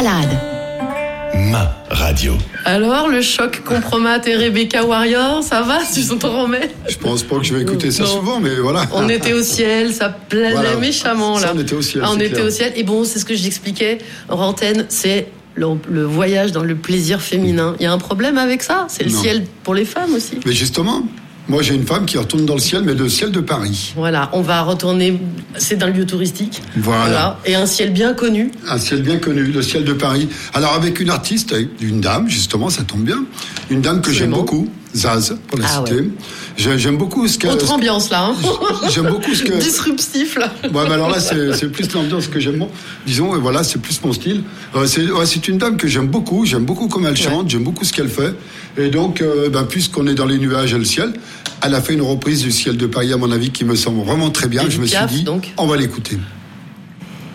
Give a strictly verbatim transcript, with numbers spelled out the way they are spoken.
balade. Ma radio. Alors, le choc Compromat et Rebecca Warrior, ça va, tu t'en remets? Je pense pas que je vais écouter ça non. souvent, mais voilà. On était au ciel, ça plaisait voilà. méchamment là. Ça, on était au ciel. Ah, on était clair. au ciel. Et bon, c'est ce que j'expliquais en antenne, c'est le, le voyage dans le plaisir féminin. Il y a un problème avec ça? C'est le non. ciel pour les femmes aussi. Mais justement. Moi, j'ai une femme qui retourne dans le ciel, mais le ciel de Paris. Voilà, on va retourner. C'est un lieu touristique. Voilà. voilà. Et un ciel bien connu. Un ciel bien connu, le ciel de Paris. Alors, avec une artiste, une dame, justement, ça tombe bien. Une dame que j'aime beaucoup, Zaz, pour la ah, citer. Ouais. J'aime beaucoup ce qu'elle. Autre ce ambiance, là. Hein. J'aime beaucoup ce que. Disruptif, là. Ouais, mais alors là, c'est, c'est plus l'ambiance que j'aime. Disons, et voilà, c'est plus mon style. Euh, c'est, ouais, c'est une dame que j'aime beaucoup. J'aime beaucoup comment elle chante. Ouais. J'aime beaucoup ce qu'elle fait. Et donc, euh, ben, puisqu'on est dans les nuages et le ciel, elle a fait une reprise du ciel de Paris, à mon avis, qui me semble vraiment très bien. Et je me Piaf, suis dit, donc. on va l'écouter.